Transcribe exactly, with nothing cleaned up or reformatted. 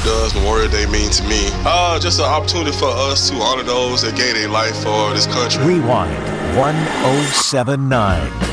What does Memorial Day mean to me? Uh, just an opportunity for us to honor those that gave their life for this country. Rewind one oh seven nine.